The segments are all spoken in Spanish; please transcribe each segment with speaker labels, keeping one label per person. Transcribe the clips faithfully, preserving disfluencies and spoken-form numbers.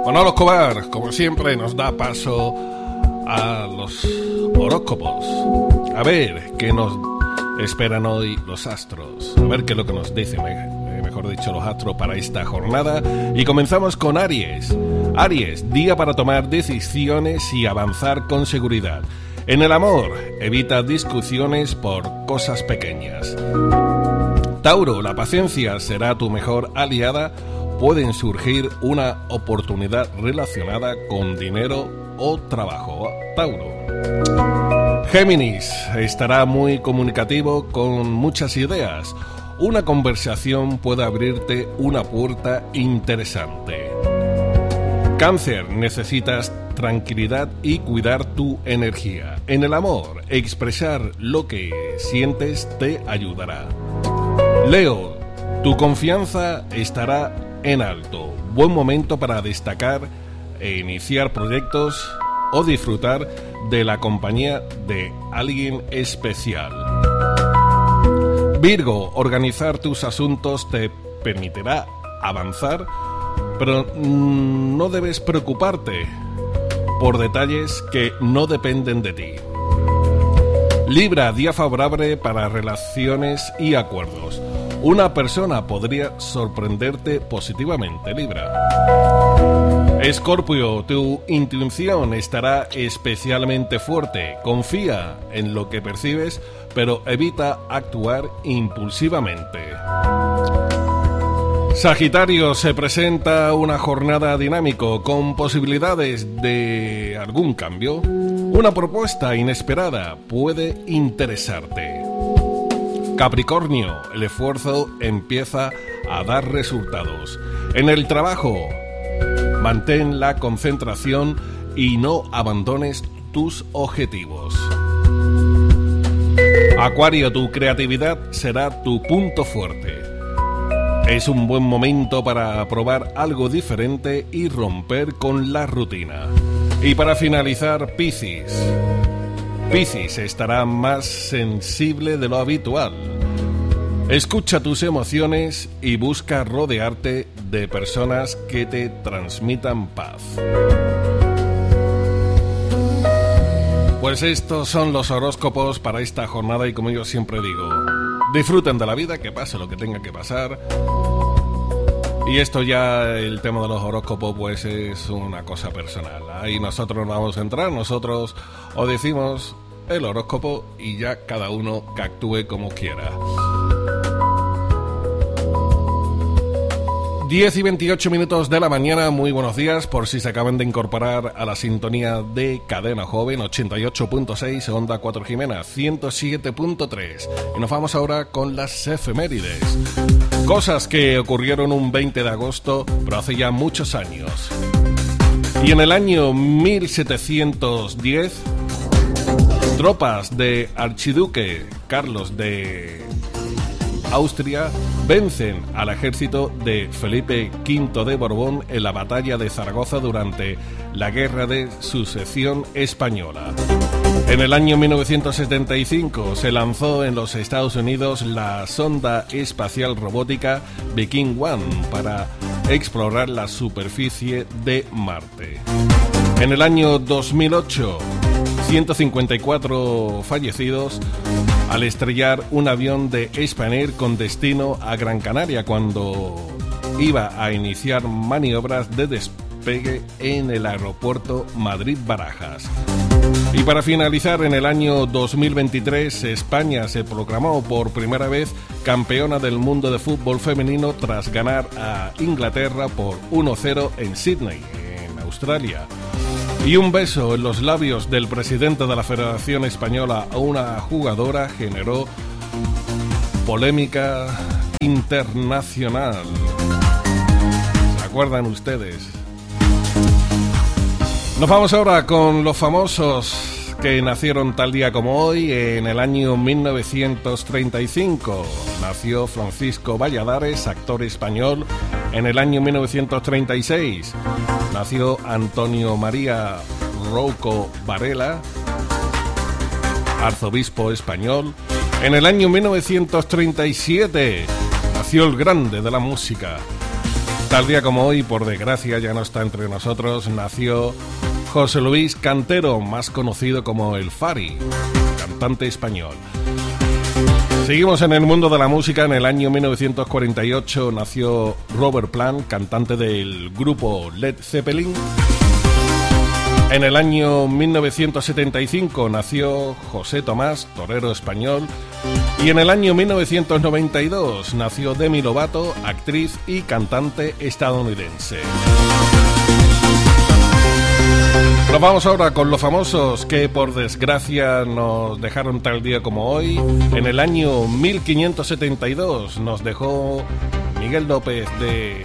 Speaker 1: Manolo Escobar, como siempre, nos da paso a los horóscopos. A ver qué nos esperan hoy los astros. A ver qué es lo que nos dicen, mejor dicho, los astros para esta jornada. Y comenzamos con Aries. Aries, día para tomar decisiones y avanzar con seguridad. En el amor, evita discusiones por cosas pequeñas. Tauro, la paciencia será tu mejor aliada. Pueden surgir una oportunidad relacionada con dinero o trabajo. Tauro. Géminis, estará muy comunicativo con muchas ideas. Una conversación puede abrirte una puerta interesante. Cáncer, necesitas tranquilidad y cuidar tu energía. En el amor, expresar lo que sientes te ayudará. Leo, tu confianza estará en alto. Buen momento para destacar e iniciar proyectos o disfrutar de la compañía de alguien especial. Virgo, organizar tus asuntos te permitirá avanzar, pero no debes preocuparte por detalles que no dependen de ti. Libra, día favorable para relaciones y acuerdos. Una persona podría sorprenderte positivamente, Libra. Escorpio, tu intuición estará especialmente fuerte. Confía en lo que percibes, pero evita actuar impulsivamente. Sagitario, se presenta una jornada dinámica con posibilidades de algún cambio. Una propuesta inesperada puede interesarte. Capricornio, el esfuerzo empieza a dar resultados. En el trabajo, mantén la concentración y no abandones tus objetivos. Acuario, tu creatividad será tu punto fuerte. Es un buen momento para probar algo diferente y romper con la rutina. Y para finalizar, Piscis. Piscis estará más sensible de lo habitual. Escucha tus emociones y busca rodearte de personas que te transmitan paz. Pues estos son los horóscopos para esta jornada y como yo siempre digo, disfruten de la vida, que pase lo que tenga que pasar. Y esto ya, el tema de los horóscopos, pues es una cosa personal. Ahí nosotros no vamos a entrar, nosotros os decimos el horóscopo y ya cada uno que actúe como quiera. diez y veintiocho minutos de la mañana, muy buenos días por si se acaban de incorporar a la sintonía de Cadena Joven, ochenta y ocho punto seis, Onda cuatro Jimena, ciento siete punto tres. Y nos vamos ahora con las efemérides. Cosas que ocurrieron un veinte de agosto, pero hace ya muchos años. Y en el año mil setecientos diez, tropas de Archiduque Carlos de Austria vencen al ejército de Felipe quinto de Borbón en la batalla de Zaragoza durante la Guerra de Sucesión Española. En el año mil novecientos setenta y cinco se lanzó en los Estados Unidos la sonda espacial robótica Viking One para explorar la superficie de Marte. En el año dos mil ocho, ciento cincuenta y cuatro fallecidos al estrellar un avión de Spanair con destino a Gran Canaria cuando iba a iniciar maniobras de despegue en el aeropuerto Madrid-Barajas. Y para finalizar, en el año dos mil veintitrés, España se proclamó por primera vez campeona del mundo de fútbol femenino tras ganar a Inglaterra por uno cero en Sydney, en Australia. Y un beso en los labios del presidente de la Federación Española a una jugadora generó polémica internacional. ¿Se acuerdan ustedes? Nos vamos ahora con los famosos que nacieron tal día como hoy. En el año mil novecientos treinta y cinco nació Francisco Valladares, actor español. En el año mil novecientos treinta y seis nació Antonio María Rouco Varela, arzobispo español. En el año mil novecientos treinta y siete nació el grande de la música, Tal día como hoy, por desgracia, ya no está entre nosotros, nació José Luis Cantero, más conocido como el Fari, cantante español. Seguimos en el mundo de la música. En el año mil novecientos cuarenta y ocho nació Robert Plant, cantante del grupo Led Zeppelin. En el año mil novecientos setenta y cinco nació José Tomás, torero español. Y en el año mil novecientos noventa y dos nació Demi Lovato, actriz y cantante estadounidense. Nos vamos ahora con los famosos que por desgracia nos dejaron tal día como hoy. En el año mil quinientos setenta y dos nos dejó Miguel López de,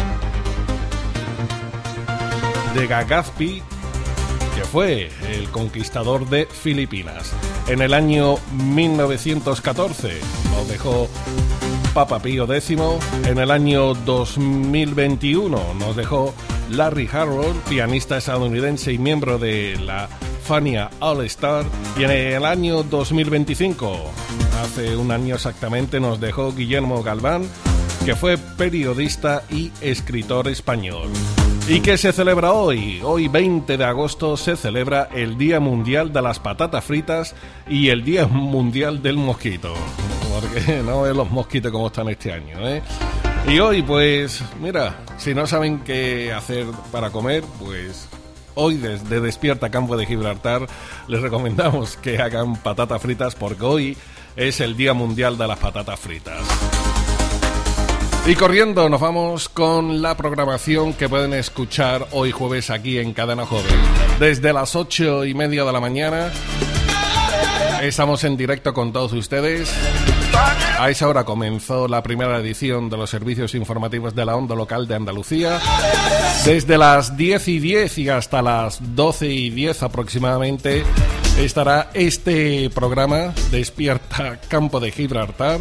Speaker 1: de Legazpi, que fue el conquistador de Filipinas. En el año mil novecientos catorce nos dejó Papa Pío décimo. En el año dos mil veintiuno nos dejó Larry Harlow, pianista estadounidense y miembro de la Fania All Star. Y en el año dos mil veinticinco, hace un año exactamente, nos dejó Guillermo Galván, que fue periodista y escritor español. ¿Y qué se celebra hoy? Hoy, veinte de agosto, se celebra el Día Mundial de las Patatas Fritas y el Día Mundial del Mosquito. Porque no ven los mosquitos como están este año, ¿eh? Y hoy, pues, mira, si no saben qué hacer para comer, pues hoy desde Despierta Campo de Gibraltar les recomendamos que hagan patatas fritas, porque hoy es el Día Mundial de las Patatas Fritas. Y corriendo nos vamos con la programación que pueden escuchar hoy jueves aquí en Cadena Joven. Desde las ocho y media de la mañana estamos en directo con todos ustedes. A esa hora comenzó la primera edición de los servicios informativos de la Onda Local de Andalucía. Desde las diez y diez y hasta las doce y diez aproximadamente estará este programa Despierta Campo de Gibraltar.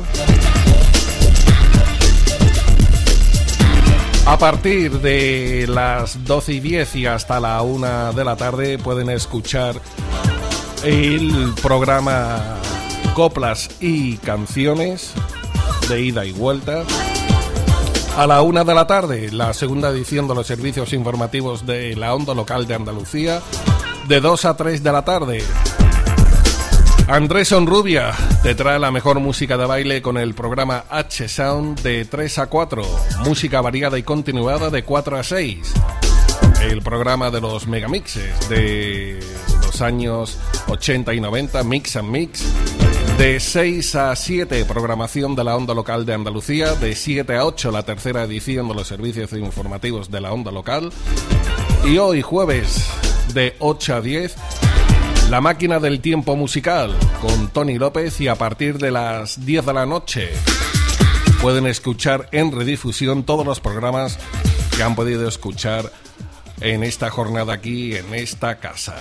Speaker 1: A partir de las doce y diez y hasta la una de la tarde pueden escuchar el programa Coplas y Canciones de ida y vuelta. A la una de la tarde, la segunda edición de los servicios informativos de la Onda Local de Andalucía. De dos a tres de la tarde, Andrés Onrubia te trae la mejor música de baile con el programa H-Sound de tres a cuatro. Música variada y continuada de cuatro a seis. El programa de los megamixes de los años ochenta y noventa, Mix and Mix. De seis a siete, programación de la Onda Local de Andalucía. De siete a ocho, la tercera edición de los servicios informativos de la Onda Local. Y hoy, jueves, de ocho a diez, La Máquina del Tiempo Musical con Tony López. Y a partir de las diez de la noche pueden escuchar en redifusión todos los programas que han podido escuchar en esta jornada aquí, en esta casa.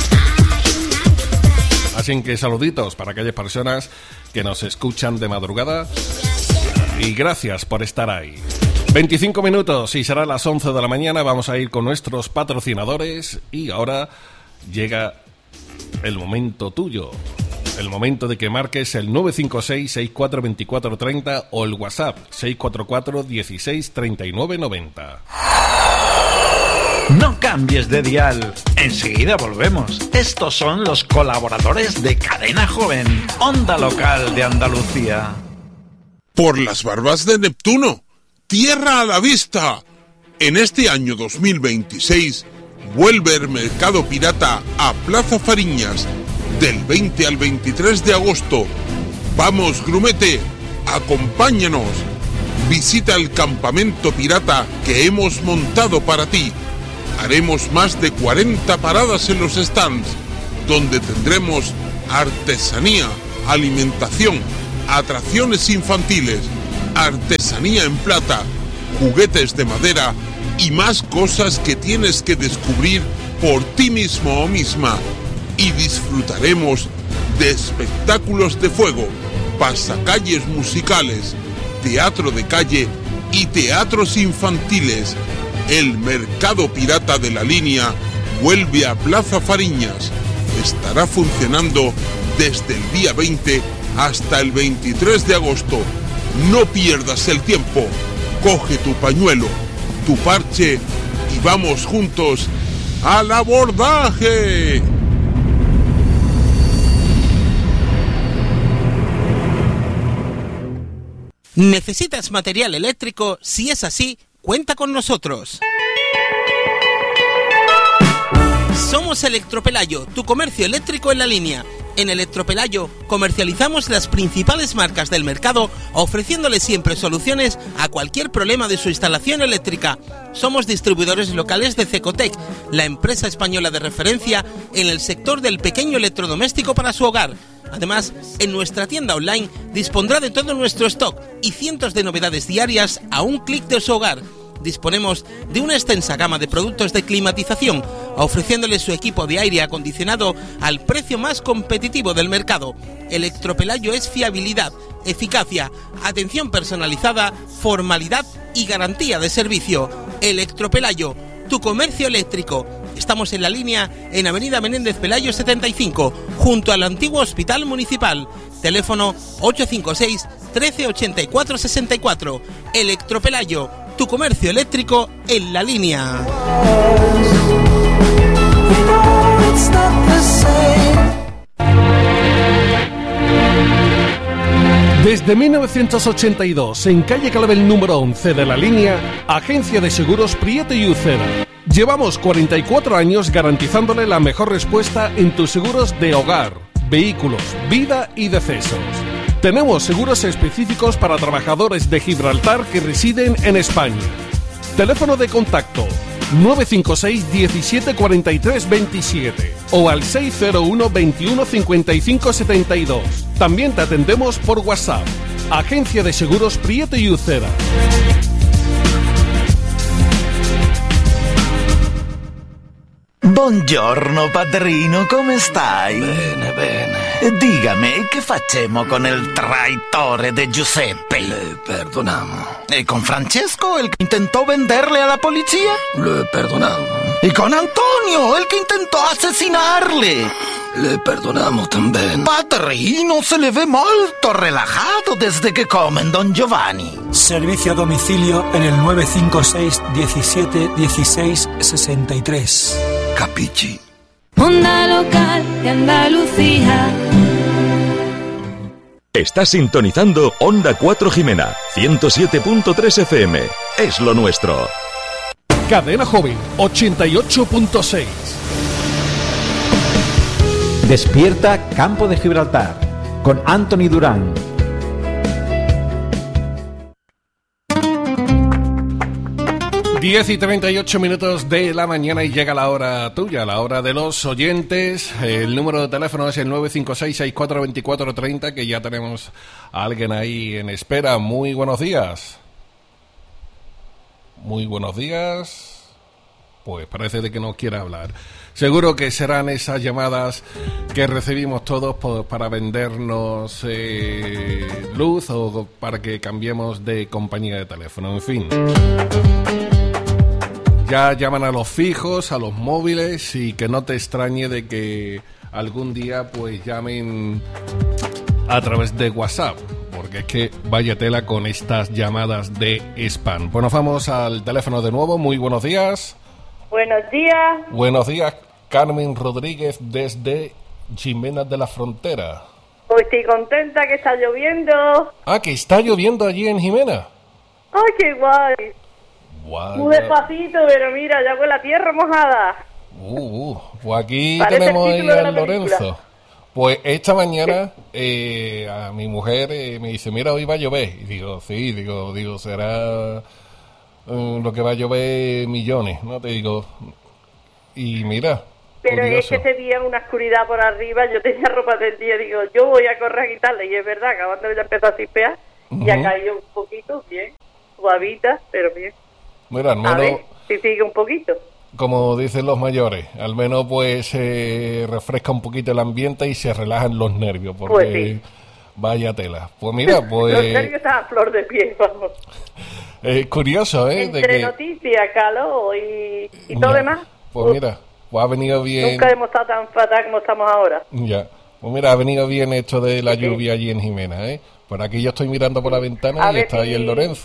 Speaker 1: Así que saluditos para aquellas personas que nos escuchan de madrugada y gracias por estar ahí. veinticinco minutos y será las once de la mañana. Vamos a ir con nuestros patrocinadores y ahora llega el momento tuyo. El momento de que marques el nueve cinco seis, seis cuatro dos cuatro tres cero o el WhatsApp seis cuatro cuatro, dieciséis, treinta y nueve, noventa.
Speaker 2: No cambies de dial. Enseguida volvemos. Estos son los colaboradores de Cadena Joven, Onda Local de Andalucía.
Speaker 3: Por las barbas de Neptuno, tierra a la vista. En este año dos mil veintiséis vuelve el mercado pirata a Plaza Fariñas del veinte al veintitrés de agosto. Vamos, grumete, acompáñanos. Visita el campamento pirata que hemos montado para ti. Haremos más de cuarenta paradas en los stands, donde tendremos artesanía, alimentación, atracciones infantiles, artesanía en plata, juguetes de madera y más cosas que tienes que descubrir por ti mismo o misma. Y disfrutaremos de espectáculos de fuego, pasacalles musicales, teatro de calle y teatros infantiles. El mercado pirata de la línea vuelve a Plaza Fariñas. Estará funcionando desde el día veinte hasta el veintitrés de agosto. No pierdas el tiempo. Coge tu pañuelo, tu parche y vamos juntos al abordaje.
Speaker 4: ¿Necesitas material eléctrico? Si es así, cuenta con nosotros. Somos Electropelayo, tu comercio eléctrico en la línea. En Electropelayo comercializamos las principales marcas del mercado, ofreciéndole siempre soluciones a cualquier problema de su instalación eléctrica. Somos distribuidores locales de Cecotec, la empresa española de referencia en el sector del pequeño electrodoméstico para su hogar. Además, en nuestra tienda online dispondrá de todo nuestro stock y cientos de novedades diarias a un clic de su hogar. Disponemos de una extensa gama de productos de climatización, ofreciéndole su equipo de aire acondicionado al precio más competitivo del mercado. Electropelayo es fiabilidad, eficacia, atención personalizada, formalidad y garantía de servicio. Electropelayo, tu comercio eléctrico. Estamos en la línea en Avenida Menéndez Pelayo setenta y cinco, junto al antiguo Hospital Municipal. Teléfono ocho cinco seis, trece ochenta y cuatro sesenta y cuatro. Electropelayo, tu comercio eléctrico en la línea.
Speaker 1: Desde mil novecientos ochenta y dos, en calle Clavel número once de la línea, Agencia de Seguros Prieto y Uceda. Llevamos cuarenta y cuatro años garantizándole la mejor respuesta en tus seguros de hogar, vehículos, vida y decesos. Tenemos seguros específicos para trabajadores de Gibraltar que residen en España. Teléfono de contacto nueve cinco seis, diecisiete, cuarenta y tres, veintisiete o al seis cero uno, veintiuno, cincuenta y cinco, setenta y dos. También te atendemos por WhatsApp. Agencia de Seguros Prieto y Uceda.
Speaker 5: Buongiorno padrino, come stai?
Speaker 6: Bene, bene.
Speaker 5: Dígame, che facciamo con il traitore de Giuseppe?
Speaker 6: Le perdonamos.
Speaker 5: ¿Y con Francesco, el que intentó venderle a la policía?
Speaker 6: Le perdonamos.
Speaker 5: ¿Y con Antonio, el que intentó asesinarle?
Speaker 6: Le perdonamos también.
Speaker 5: Padrino, se le ve molto relajado desde que comen, don Giovanni.
Speaker 7: Servicio a domicilio en el nueve cinco seis, diecisiete, dieciséis, sesenta y tres.
Speaker 6: Capichi.
Speaker 8: Onda Local de Andalucía.
Speaker 9: Estás sintonizando Onda cuatro Jimena, ciento siete punto tres F M. Es lo nuestro.
Speaker 1: Cadena Joven, ochenta y ocho punto seis.
Speaker 10: Despierta Campo de Gibraltar, con Anthony Durán.
Speaker 1: diez y treinta y ocho minutos de la mañana y llega la hora tuya, la hora de los oyentes. El número de teléfono es el nueve cinco seis, sesenta y cuatro, veinticuatro treinta, que ya tenemos a alguien ahí en espera. Muy buenos días. Muy buenos días. Pues parece de que no quiere hablar. Seguro que serán esas llamadas que recibimos todos por, para vendernos eh, luz o para que cambiemos de compañía de teléfono, en fin. Ya llaman a los fijos, a los móviles, y que no te extrañe de que algún día pues llamen a través de WhatsApp, porque es que vaya tela con estas llamadas de spam. Bueno, vamos al teléfono de nuevo. Muy buenos días.
Speaker 11: Buenos días.
Speaker 1: Buenos días, Carmen Rodríguez desde Jimena de la Frontera.
Speaker 11: Pues estoy contenta que está lloviendo.
Speaker 1: Ah, que está lloviendo allí en Jimena.
Speaker 11: Ay, qué guay.
Speaker 1: Guay.
Speaker 11: Muy despacito, pero mira, ya con la tierra mojada.
Speaker 1: Uh, uh, pues aquí
Speaker 11: Parece
Speaker 1: tenemos
Speaker 11: el
Speaker 1: ahí
Speaker 11: título de la
Speaker 1: al
Speaker 11: película.
Speaker 1: Lorenzo. Pues esta mañana eh, a mi mujer eh, me dice, mira, hoy va a llover. Y digo, sí, digo, digo, será uh, lo que va a llover millones, ¿no? Te digo, y mira,
Speaker 11: Pero
Speaker 1: curioso.
Speaker 11: es que se veía una oscuridad por arriba, yo tenía ropa tendida, digo, yo voy a correr a quitarla, y es verdad, acabando de ya empezó a chispear, y ha
Speaker 1: Ujú.
Speaker 11: caído un poquito, bien, suavita, pero bien.
Speaker 1: Mira, al
Speaker 11: A
Speaker 1: menos,
Speaker 11: ver, si sigue un poquito.
Speaker 1: como dicen los mayores, al menos pues eh, refresca un poquito el ambiente y se relajan los nervios, porque
Speaker 11: Pues sí.
Speaker 1: vaya tela. Pues mira, pues
Speaker 11: Los nervios están a flor de piel, vamos.
Speaker 1: es curioso, ¿eh? De
Speaker 11: Entre
Speaker 1: que,
Speaker 11: noticias, calor y, y todo
Speaker 1: Ya.
Speaker 11: demás.
Speaker 1: Pues
Speaker 11: uf,
Speaker 1: mira, pues ha venido bien.
Speaker 11: Nunca hemos estado tan fatal como estamos ahora.
Speaker 1: Ya, pues mira, ha venido bien esto de la
Speaker 11: Sí.
Speaker 1: lluvia allí en Jimena, ¿eh? Por aquí yo estoy mirando por la ventana
Speaker 11: A
Speaker 1: y
Speaker 11: ver
Speaker 1: está ahí
Speaker 11: si-
Speaker 1: el Lorenzo.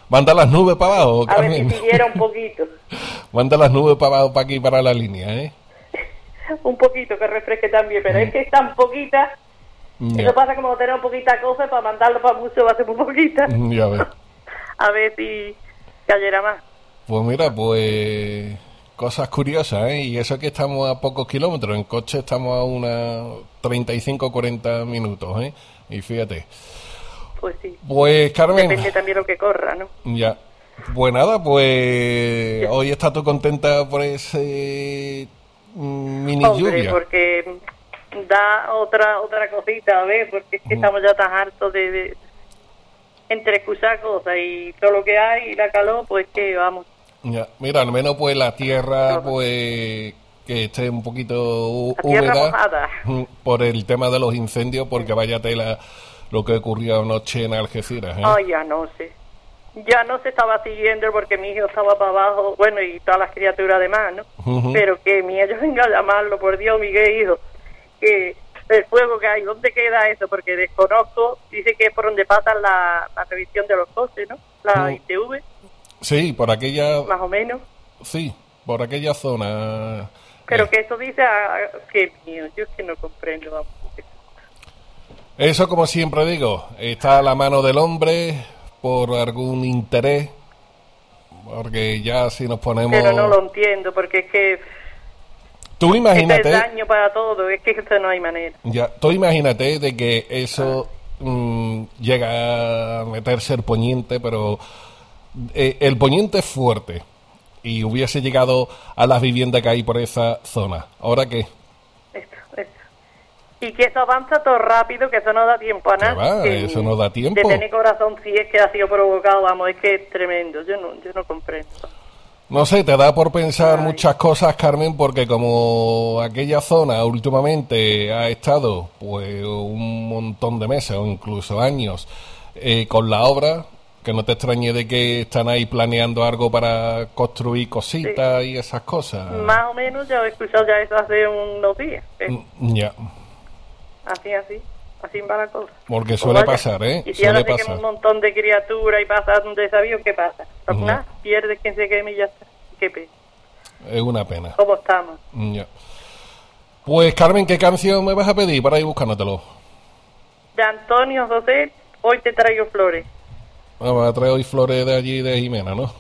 Speaker 1: Manda las nubes para abajo,
Speaker 11: A
Speaker 1: Carmen.
Speaker 11: ver si siguiera un poquito.
Speaker 1: Manda las nubes para abajo, para aquí, para la línea, ¿eh?
Speaker 11: Un poquito que refresque también, pero mm. es que es tan poquita. Yeah. Eso pasa como tener poquita cosa, para mandarlo para mucho va a ser muy poquita.
Speaker 1: Ya ves.
Speaker 11: A ver si cayera más.
Speaker 1: Pues mira, pues cosas curiosas, ¿eh? Y eso que estamos a pocos kilómetros, en coche estamos a unas treinta y cinco, cuarenta minutos, ¿eh? Y fíjate.
Speaker 11: Pues sí.
Speaker 1: Pues Carmen.
Speaker 11: Depende también lo que corra, ¿no?
Speaker 1: Ya. Pues nada, pues ya. Hoy estás tú contenta por ese mm, mini
Speaker 11: Hombre,
Speaker 1: lluvia.
Speaker 11: Porque da otra otra cosita, a ver, porque es que mm. estamos ya tan hartos de, de entre escuchar cosas y todo lo que hay y la calor, pues que vamos.
Speaker 1: Ya, mira, al menos pues la tierra, pues que esté un poquito
Speaker 11: la tierra
Speaker 1: húmeda
Speaker 11: mojada.
Speaker 1: Por el tema de los incendios, porque vaya tela lo que ocurrió anoche en Algeciras, ¿eh?
Speaker 11: Ay, ya no sé. Ya no se estaba siguiendo porque mi hijo estaba para abajo, bueno, y todas las criaturas demás, ¿no? Uh-huh. Pero que mi ellos venga a llamarlo, por Dios, Miguel, hijo, que el fuego que hay, ¿dónde queda eso? Porque desconozco, dice que es por donde pasa la, la revisión de los coches, ¿no? La uh-huh. I T V.
Speaker 1: Sí, por aquella...
Speaker 11: Más o menos.
Speaker 1: Sí, por aquella zona.
Speaker 11: Pero
Speaker 1: eh.
Speaker 11: que eso dice, ah, que mío, yo es que no comprendo, vamos.
Speaker 1: Eso, como siempre digo, está a la mano del hombre por algún interés, porque ya si nos ponemos...
Speaker 11: Pero no lo entiendo, porque es que...
Speaker 1: Tú imagínate...
Speaker 11: Este es daño para todo, es que esto no hay manera.
Speaker 1: Ya, tú imagínate de que eso ah. mmm, llega a meterse el poniente, pero eh, el poniente es fuerte y hubiese llegado a las viviendas que hay por esa zona. ¿Ahora qué?
Speaker 11: Esto, esto. Y que eso avanza todo rápido, que eso no da tiempo a nada.
Speaker 1: Va,
Speaker 11: que
Speaker 1: eso no da tiempo.
Speaker 11: De tener corazón, si es que ha sido provocado, vamos, es que es tremendo. Yo no, yo no comprendo.
Speaker 1: No sé, te da por pensar
Speaker 11: Ay.
Speaker 1: muchas cosas, Carmen, porque como aquella zona últimamente ha estado pues un montón de meses o incluso años eh, con la obra, que no te extrañe de que están ahí planeando algo para construir cositas sí. y esas cosas.
Speaker 11: Más o menos, yo he escuchado ya eso hace unos días. ¿eh?
Speaker 1: Ya.
Speaker 11: Así, así. Así va la cosa.
Speaker 1: Porque suele pues pasar, ¿eh?
Speaker 11: Y si ahora se quema un montón de criaturas y pasa un desafío, ¿qué pasa? Pues uh-huh. nada, pierdes quien se queme y ya está. Qué pena.
Speaker 1: Es una pena.
Speaker 11: ¿Cómo estamos?
Speaker 1: Ya. Pues, Carmen, ¿qué canción me vas a pedir para ir buscándotelo?
Speaker 11: De Antonio José, Hoy te traigo flores.
Speaker 1: Ah, me va a traer hoy flores de allí de Jimena, ¿no?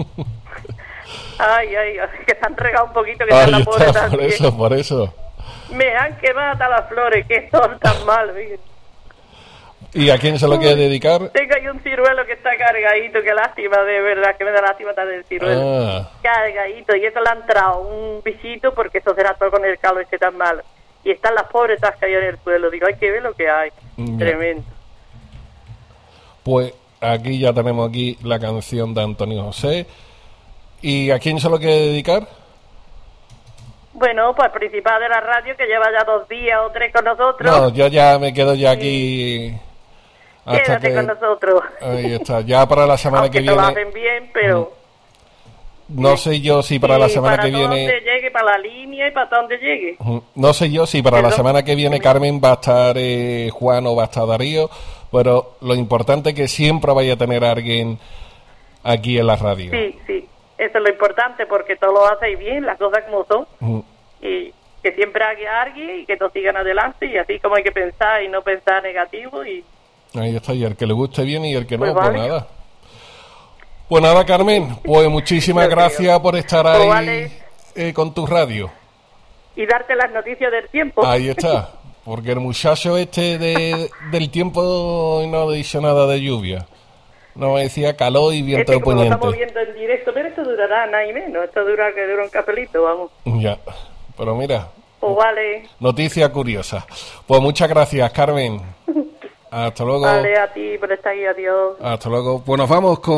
Speaker 11: ay, ay, que se han regado un poquito, que
Speaker 1: ahí
Speaker 11: la
Speaker 1: está,
Speaker 11: pobre
Speaker 1: por
Speaker 11: también.
Speaker 1: eso, por eso.
Speaker 11: Me han quemado hasta las flores, que son tan mal, fíjate.
Speaker 1: ¿Y a quién se lo quiere dedicar?
Speaker 11: Tengo ahí un ciruelo que está cargadito, qué lástima, de verdad, que me da lástima estar del ciruelo.
Speaker 1: Ah.
Speaker 11: Cargadito, y eso le ha entrado un bichito, porque eso será todo con el calor este tan malo. Y están las pobres tas caídas en el suelo. Digo, hay que ver lo que hay. Ya. Tremendo.
Speaker 1: Pues aquí ya tenemos aquí la canción de Antonio José. ¿Y a quién se lo quiere dedicar?
Speaker 11: Bueno, pues al principal de la radio, que lleva ya dos días o tres con nosotros.
Speaker 1: No, yo ya me quedo ya aquí...
Speaker 11: Sí. Hasta Quédate que... con nosotros.
Speaker 1: Ahí está, ya para la semana
Speaker 11: Aunque
Speaker 1: que viene...
Speaker 11: Aunque lo hacen bien, pero...
Speaker 1: No sé yo si para sí, la semana
Speaker 11: para
Speaker 1: que viene...
Speaker 11: para donde llegue, para la línea y para donde llegue.
Speaker 1: No sé yo si para
Speaker 11: pero
Speaker 1: la semana que viene, Carmen, va a estar eh, Juan o va a estar Darío, pero lo importante es que siempre vaya a tener a alguien aquí en la radio.
Speaker 11: Sí, sí, eso es lo importante, porque todo lo hacéis bien, las cosas como son, uh-huh. y que siempre haya alguien y que nos sigan adelante, y así como hay que pensar y no pensar negativo. Y
Speaker 1: ahí está, y el que le guste bien y el que
Speaker 11: pues
Speaker 1: no,
Speaker 11: vale.
Speaker 1: pues nada. Pues nada, Carmen, pues muchísimas gracias por estar
Speaker 11: pues
Speaker 1: ahí
Speaker 11: vale.
Speaker 1: eh, con tu radio.
Speaker 11: Y darte las noticias del tiempo.
Speaker 1: Ahí está, porque el muchacho este de, del tiempo no ha dicho nada de lluvia. No me decía calor y viento
Speaker 11: este,
Speaker 1: poniente.
Speaker 11: Estamos viendo en directo, pero esto durará nada y menos. Esto dura que dura un capelito, vamos.
Speaker 1: Ya, pero mira.
Speaker 11: Pues vale.
Speaker 1: Noticia curiosa. Pues muchas gracias, Carmen. Hasta luego.
Speaker 11: Vale, a ti por estar ahí, adiós.
Speaker 1: Hasta luego. Pues nos vamos con